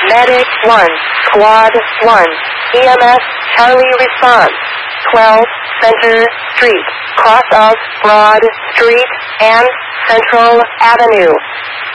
Medic 1, Squad 1, EMS Charlie response. 12 Center Street, cross of Broad Street and Central Avenue.